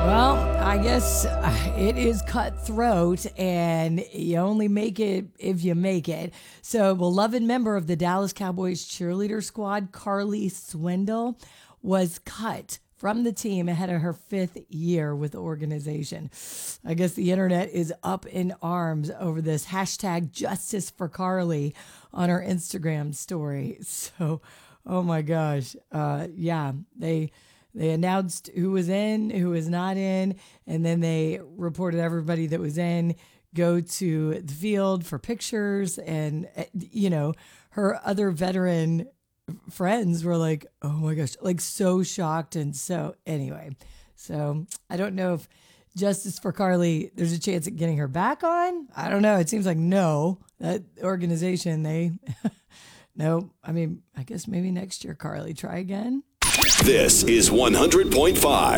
Well, I guess it is cutthroat, and you only make it if you make it. So, beloved member of the Dallas Cowboys cheerleader squad, Carly Swindle, was cut from the team ahead of her 5th year with the organization. I guess the internet is up in arms over this hashtag Justice for Carly on her Instagram story. So, oh my gosh. They announced who was in, who was not in, and then they reported everybody that was in go to the field for pictures. And, her other veteran friends were like, oh my gosh, like so shocked. And so anyway, so I don't know if Justice for Carly, there's a chance of getting her back on. I don't know. It seems like no, that organization, no, I mean, I guess maybe next year, Carly, try again. This is 100.5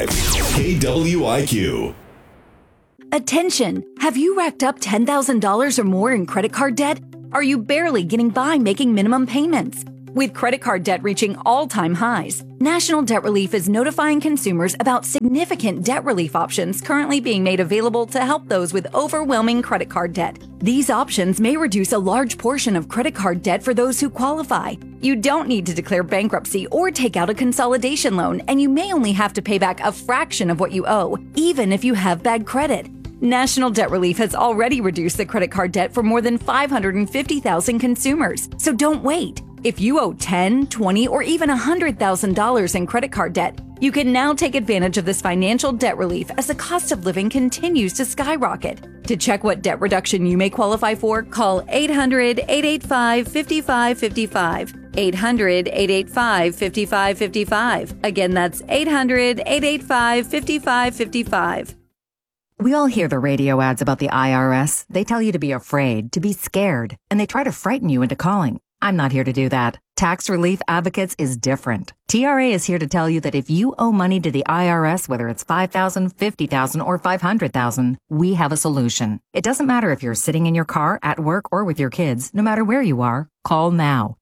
KWIQ. Attention! Have you racked up $10,000 or more in credit card debt? Are you barely getting by making minimum payments? With credit card debt reaching all-time highs, National Debt Relief is notifying consumers about significant debt relief options currently being made available to help those with overwhelming credit card debt. These options may reduce a large portion of credit card debt for those who qualify. You don't need to declare bankruptcy or take out a consolidation loan, and you may only have to pay back a fraction of what you owe, even if you have bad credit. National Debt Relief has already reduced the credit card debt for more than 550,000 consumers, so don't wait. If you owe $10,000, $20,000, or even $100,000 in credit card debt, you can now take advantage of this financial debt relief as the cost of living continues to skyrocket. To check what debt reduction you may qualify for, call 800-885-5555. 800-885-5555. Again, that's 800-885-5555. We all hear the radio ads about the IRS. They tell you to be afraid, to be scared, and they try to frighten you into calling. I'm not here to do that. Tax Relief Advocates is different. TRA is here to tell you that if you owe money to the IRS, whether it's $5,000, $50,000, or $500,000, we have a solution. It doesn't matter if you're sitting in your car, at work, or with your kids. No matter where you are, call now.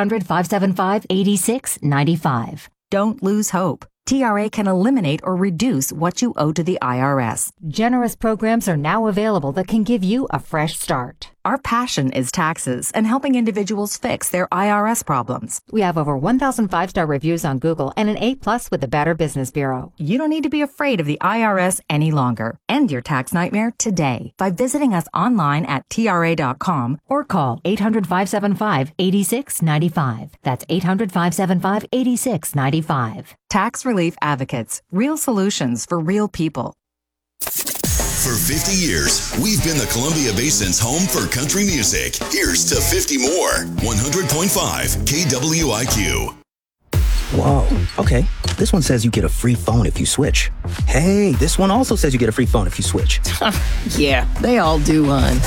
800-575-8695. Don't lose hope. TRA can eliminate or reduce what you owe to the IRS. Generous programs are now available that can give you a fresh start. Our passion is taxes and helping individuals fix their IRS problems. We have over 1,000 5-star reviews on Google and an A+ with the Better Business Bureau. You don't need to be afraid of the IRS any longer. End your tax nightmare today by visiting us online at TRA.com or call 800-575-8695. That's 800-575-8695. Tax Relief Advocates. Real solutions for real people. For 50 years, we've been the Columbia Basin's home for country music. Here's to 50 more. 100.5 KWIQ. Whoa, okay. This one says you get a free phone if you switch. Hey, this one also says you get a free phone if you switch. Yeah, they all do, hon.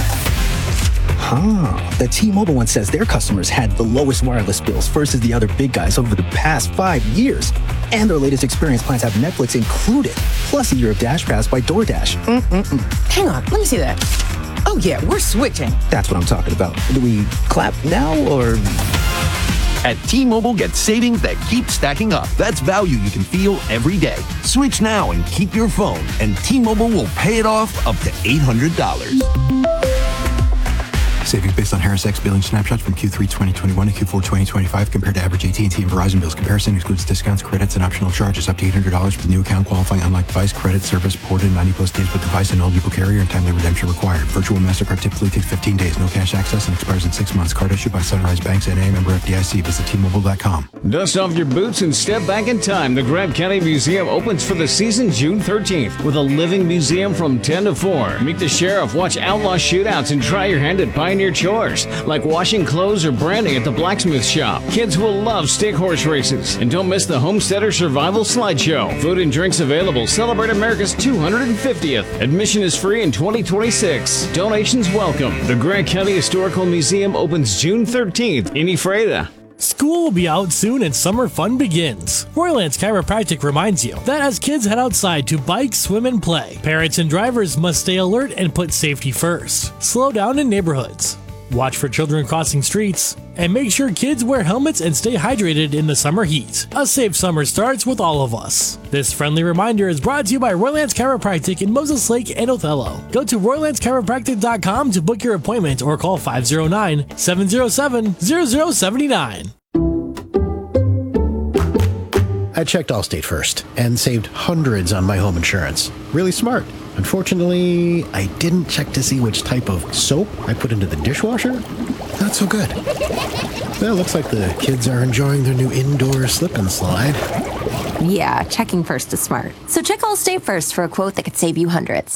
The T-Mobile one says their customers had the lowest wireless bills versus the other big guys over the past 5 years. And their latest experience plans have Netflix included, plus a year of Dash Pass by DoorDash. Hang on, let me see that. Oh yeah, we're switching. That's what I'm talking about. Do we clap now or... At T-Mobile, get savings that keep stacking up. That's value you can feel every day. Switch now and keep your phone, and T-Mobile will pay it off up to $800. Savings based on Harris X billing snapshots from Q3 2021 to Q4 2025 compared to average AT&T and Verizon bills. Comparison excludes discounts, credits, and optional charges up to $800 for new account qualifying unlike device credit service ported 90+ days with device and eligible carrier and timely redemption required. Virtual MasterCard typically takes 15 days. No cash access and expires in 6 months. Card issued by Sunrise Banks N.A. member FDIC. Visit T-Mobile.com. Dust off your boots and step back in time. The Grant County Museum opens for the season June 13th with a living museum from 10 to 4. Meet the sheriff, watch outlaw shootouts, and try your hand at pioneer chores like washing clothes or branding at the blacksmith shop. Kids will love stick horse races. And don't miss the Homesteader Survival Slideshow. Food and drinks available. Celebrate America's 250th. Admission is free in 2026. Donations welcome. The Grant County Historical Museum opens June 13th in Ephrata. School will be out soon and summer fun begins. Roylands Chiropractic reminds you that as kids head outside to bike, swim, and play, parents and drivers must stay alert and put safety first. Slow down in neighborhoods. Watch for children crossing streets And make sure kids wear helmets and stay hydrated in the summer heat. A safe summer starts with all of us. This friendly reminder is brought to you by Roylance Chiropractic in Moses Lake and Othello. Go to RoylanceChiropractic.com to book your appointment or call 509-707-0079. I checked Allstate first and saved hundreds on my home insurance. Really smart. Unfortunately, I didn't check to see which type of soap I put into the dishwasher. Not so good. Well, looks like the kids are enjoying their new indoor slip and slide. Yeah, checking first is smart. So check Allstate first for a quote that could save you hundreds.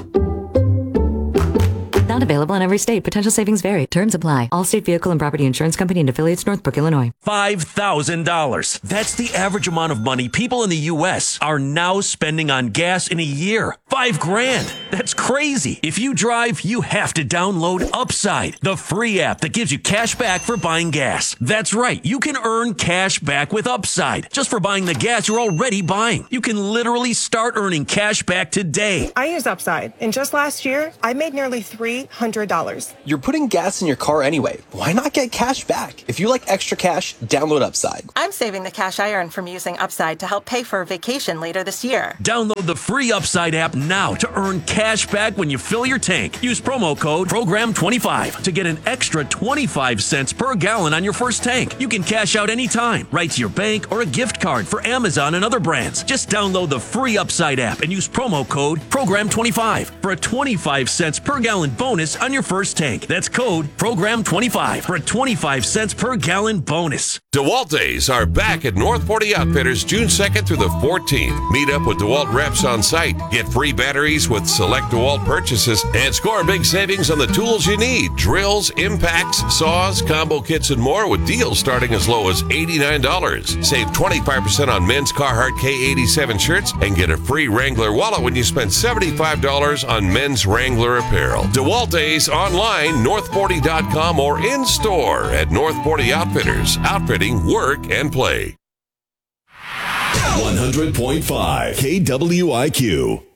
Not available in every state. Potential savings vary. Terms apply. Allstate Vehicle and Property Insurance Company and affiliates, Northbrook, Illinois. $5,000. That's the average amount of money people in the U.S. are now spending on gas in a year. $5,000. That's crazy. If you drive, you have to download Upside, the free app that gives you cash back for buying gas. That's right. You can earn cash back with Upside just for buying the gas you're already buying. You can literally start earning cash back today. I use Upside, and just last year, I made nearly $300. You're putting gas in your car anyway. Why not get cash back? If you like extra cash, download Upside. I'm saving the cash I earn from using Upside to help pay for a vacation later this year. Download the free Upside app now to earn cash back when you fill your tank. Use promo code PROGRAM25 to get an extra 25 cents per gallon on your first tank. You can cash out anytime, right to your bank or a gift card for Amazon and other brands. Just download the free Upside app and use promo code PROGRAM25 for a 25 cents per gallon bonus on your first tank. That's code PROGRAM25 for a 25 cents per gallon bonus. DeWalt Days are back at North 40 Outfitters June 2nd through the 14th. Meet up with DeWalt reps on site. Get free batteries with select DeWalt purchases and score big savings on the tools you need. Drills, impacts, saws, combo kits, and more with deals starting as low as $89. Save 25% on men's Carhartt K87 shirts and get a free Wrangler wallet when you spend $75 on men's Wrangler apparel. DeWalt Days online, north40.com or in store at North 40 Outfitters. Outfitting, work, and play. 100.5 KWIQ.